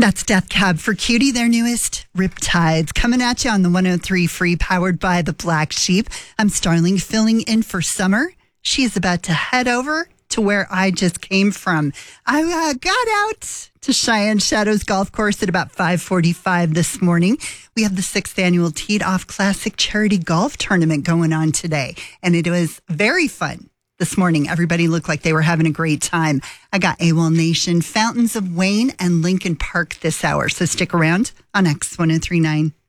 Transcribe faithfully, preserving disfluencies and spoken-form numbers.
That's Death Cab for Cutie, their newest Riptides, coming at you on the one oh three Free, powered by the Black Sheep. I'm Starling, filling in for Summer. She is about to head over to where I just came from. I uh, got out to Cheyenne Shadows Golf Course at about five forty-five this morning. We have the sixth annual Teed Off Classic Charity Golf Tournament going on today, and it was very fun. This morning, everybody looked like they were having a great time. I got AWOL Nation, Fountains of Wayne, and Lincoln Park this hour. So stick around on X ten thirty-nine.